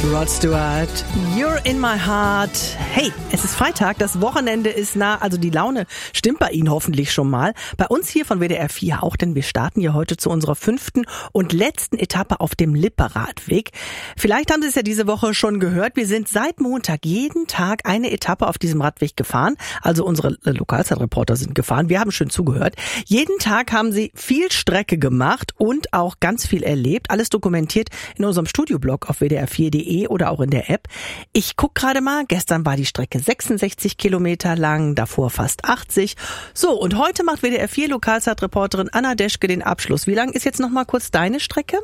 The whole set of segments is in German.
Rod Stewart, You're in my heart. Hey, es ist Freitag, das Wochenende ist nah, also die Laune stimmt bei Ihnen hoffentlich schon mal. Bei uns hier von WDR 4 auch, denn wir starten ja heute zu unserer 5. und letzten Etappe auf dem Lippe-Radweg. Vielleicht haben Sie es ja diese Woche schon gehört, wir sind seit Montag jeden Tag eine Etappe auf diesem Radweg gefahren. Also unsere Lokalzeitreporter sind gefahren, wir haben schön zugehört. Jeden Tag haben sie viel Strecke gemacht und auch ganz viel erlebt. Alles dokumentiert in unserem Studioblog auf wdr4.de oder auch in der App. Ich gucke gerade mal, gestern war die Strecke 66 Kilometer lang, davor fast 80. So, und heute macht WDR 4 Lokalzeitreporterin Anna Deschke den Abschluss. Wie lang ist jetzt noch mal kurz deine Strecke?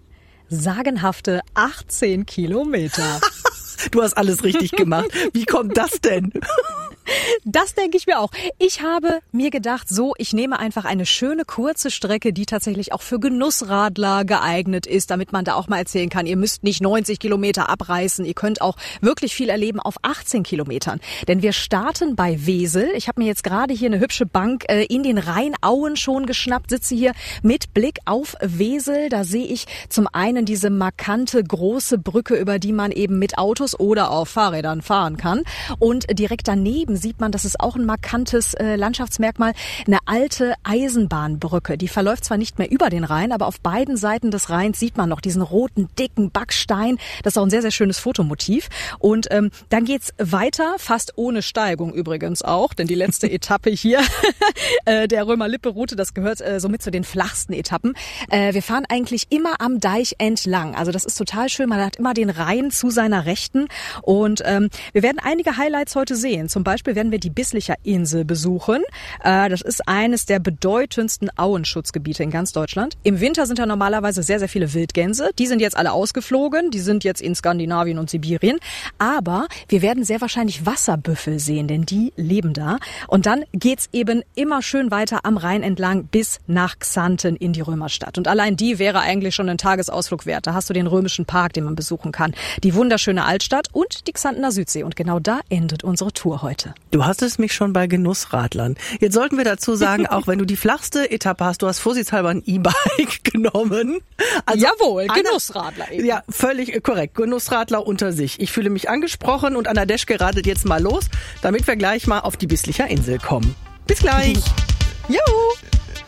Sagenhafte 18 Kilometer. Du hast alles richtig gemacht. Wie kommt das denn? Das denke ich mir auch. Ich habe mir gedacht, ich nehme einfach eine schöne kurze Strecke, die tatsächlich auch für Genussradler geeignet ist, damit man da auch mal erzählen kann, ihr müsst nicht 90 Kilometer abreißen, ihr könnt auch wirklich viel erleben auf 18 Kilometern. Denn wir starten bei Wesel. Ich habe mir jetzt gerade hier eine hübsche Bank in den Rheinauen schon geschnappt, sitze hier mit Blick auf Wesel. Da sehe ich zum einen diese markante große Brücke, über die man eben mit Autos oder auf Fahrrädern fahren kann. Und direkt daneben sieht man, das ist auch ein markantes Landschaftsmerkmal, eine alte Eisenbahnbrücke. Die verläuft zwar nicht mehr über den Rhein, aber auf beiden Seiten des Rheins sieht man noch diesen roten, dicken Backstein. Das ist auch ein sehr, sehr schönes Fotomotiv. Und dann geht's weiter, fast ohne Steigung übrigens auch, denn die letzte Etappe hier der Römer-Lippe-Route, das gehört somit zu den flachsten Etappen. Wir fahren eigentlich immer am Deich entlang. Also das ist total schön. Man hat immer den Rhein zu seiner Rechten. Und wir werden einige Highlights heute sehen. Zum Beispiel werden wir die Bisslicher Insel besuchen. Das ist eines der bedeutendsten Auenschutzgebiete in ganz Deutschland. Im Winter sind da normalerweise sehr, sehr viele Wildgänse. Die sind jetzt alle ausgeflogen. Die sind jetzt in Skandinavien und Sibirien. Aber wir werden sehr wahrscheinlich Wasserbüffel sehen, denn die leben da. Und dann geht's eben immer schön weiter am Rhein entlang bis nach Xanten in die Römerstadt. Und allein die wäre eigentlich schon ein Tagesausflug wert. Da hast du den römischen Park, den man besuchen kann. Die wunderschöne Altstadt und die Xantener Südsee. Und genau da endet unsere Tour heute. Du hast es mich schon bei Genussradlern. Jetzt sollten wir dazu sagen, auch wenn du die flachste Etappe hast, du hast vorsichtshalber ein E-Bike genommen. Also jawohl, Genussradler eben. Ja, völlig korrekt. Genussradler unter sich. Ich fühle mich angesprochen und Anna Deschke radelt jetzt mal los, damit wir gleich mal auf die Bisslicher Insel kommen. Bis gleich. Juhu.